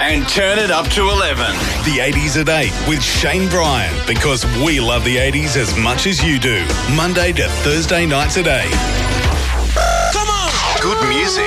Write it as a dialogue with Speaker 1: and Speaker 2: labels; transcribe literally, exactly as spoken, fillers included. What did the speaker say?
Speaker 1: and turn it up to eleven.
Speaker 2: The eighties at eight with Shane Bryan, because we love the eighties as much as you do. Monday to Thursday nights at eight.
Speaker 1: Come on!
Speaker 2: Good music.